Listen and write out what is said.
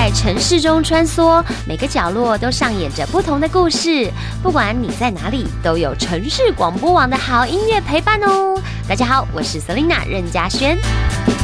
在城市中穿梭，每个角落都上演着不同的故事。不管你在哪里，都有城市广播网的好音乐陪伴哦。大家好，我是 Selina 任嘉萱。